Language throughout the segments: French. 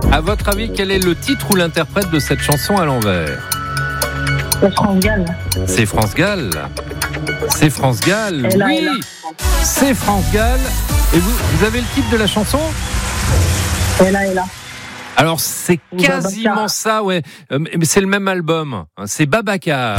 À votre avis, quel est le titre ou l'interprète de cette chanson à l'envers ? C'est France Gall. C'est France Gall. C'est France Gall, Et là, oui. et là. C'est France Gall. Et vous avez le titre de la chanson ? Et là. Alors c'est Ou quasiment Babacar. ça, ouais. Mais c'est le même album. C'est Babacar.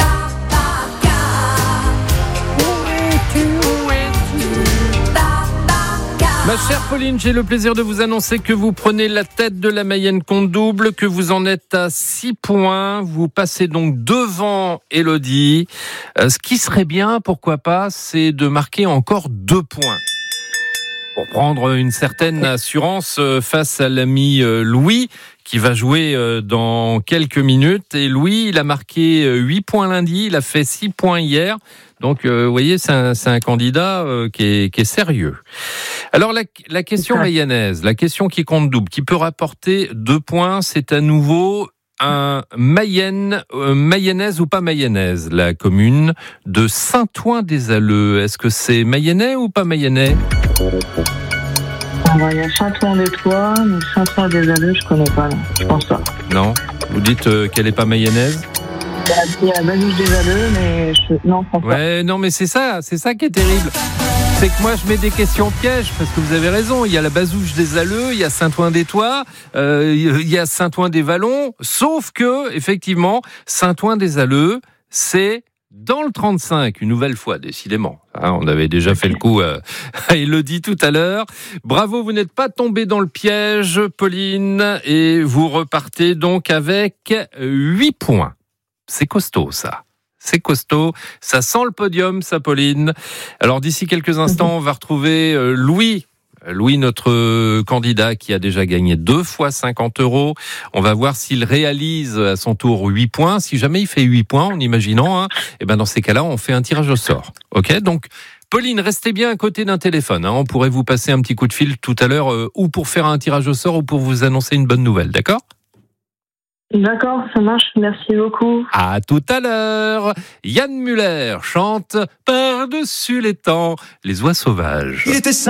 Ma chère Pauline, j'ai le plaisir de vous annoncer que vous prenez la tête de la Mayenne compte double, que vous en êtes à 6 points. Vous passez donc devant Élodie. Ce qui serait bien, pourquoi pas, c'est de marquer encore 2 points. Pour prendre une certaine assurance face à l'ami Louis, qui va jouer dans quelques minutes. Et Louis, il a marqué 8 points lundi, il a fait 6 points hier. Donc, vous voyez, c'est un candidat qui est sérieux. Alors, la question mayonnaise, la question qui compte double, qui peut rapporter 2 points, c'est à nouveau un mayonnaise ou pas mayonnaise, la commune de Saint-Ouen-des-Alleux. Est-ce que c'est mayennais ou pas mayennais ? Il y a Saint-Ouen-des-Toits, mais Saint-Ouen-des-Alleux, je connais pas, non. Je pense pas. Non ? Vous dites qu'elle est pas mayonnaise ? Il y a Bazouge des Alleux, mais non, je pense pas. Ouais, non, mais c'est ça qui est terrible. C'est que moi, je mets des questions pièges, parce que vous avez raison. Il y a la Bazouge des Alleux, il y a Saint-Ouen-des-Toits, il y a Saint-Ouen-des-Vallons. Sauf que, effectivement, Saint-Ouen-des-Alleux, c'est dans le 35, une nouvelle fois, décidément. On avait déjà fait le coup à Élodie tout à l'heure. Bravo, vous n'êtes pas tombé dans le piège, Pauline, et vous repartez donc avec 8 points. C'est costaud, ça. C'est costaud. Ça sent le podium, ça, Pauline. Alors, d'ici quelques instants, on va retrouver Louis. Louis, notre candidat qui a déjà gagné 2 fois 50 €. On va voir s'il réalise à son tour 8 points. Si jamais il fait 8 points, en imaginant, et ben dans ces cas-là, on fait un tirage au sort. OK ? Donc, Pauline, restez bien à côté d'un téléphone. On pourrait vous passer un petit coup de fil tout à l'heure, ou pour faire un tirage au sort, ou pour vous annoncer une bonne nouvelle. D'accord ? D'accord, ça marche. Merci beaucoup. À tout à l'heure. Yann Muller chante Par-dessus les temps, les oies sauvages.